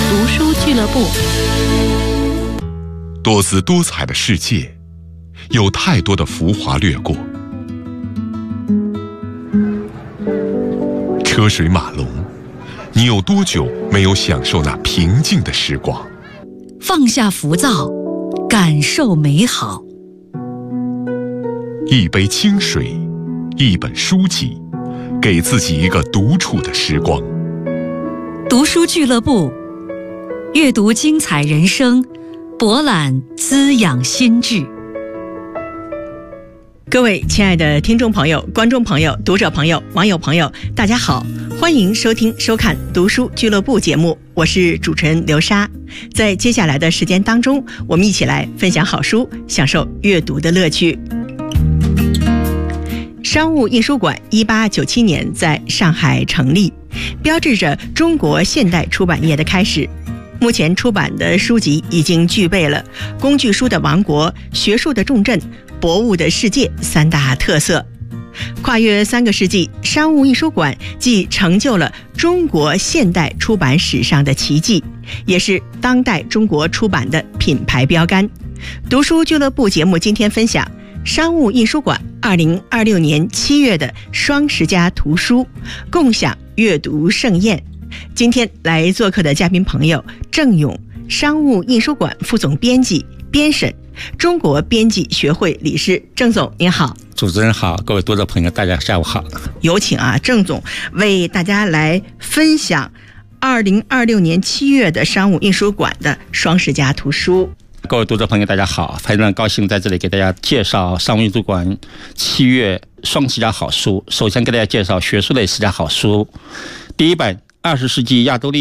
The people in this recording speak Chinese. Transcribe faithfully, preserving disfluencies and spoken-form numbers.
读书俱乐部。 多姿多彩的世界，有太多的浮华掠过，车水马龙，你有多久没有享受那平静的时光？ 放下浮躁，感受美好。 一杯清水，一本书籍，给自己一个独处的时光。 读书俱乐部，阅读精彩人生，博览滋养心智。 各位亲爱的听众朋友、观众朋友、读者朋友、网友朋友，大家好，欢迎收听收看读书俱乐部节目，我是主持人刘莎。在接下来的时间当中，我们一起来分享好书，享受阅读的乐趣。商务印书馆一八九七年在上海成立，标志着中国现代出版业的开始。目前出版的书籍已经具备了工具书的王国、学术的重镇、博物的世界三大特色。跨越三个世纪，商务印书馆既成就了中国现代出版史上的奇迹，也是当代中国出版的品牌标杆。读书俱乐部节目今天分享商务印书馆二零二六年七月的双十佳图书，共享阅读盛宴。今天来做客的嘉宾朋友郑勇，商务印书馆副总编辑、编审，中国编辑学会理事。郑总您好。 主持人好，各位读者朋友大家下午好。 有请啊，郑总为大家来分享二零二六年七月的商务印书馆的双十佳图书。 各位读者朋友大家好，非常高兴在这里给大家介绍商务印书馆七月双十佳好书。首先给大家介绍学术类十佳好书，第一本二十世纪亚洲历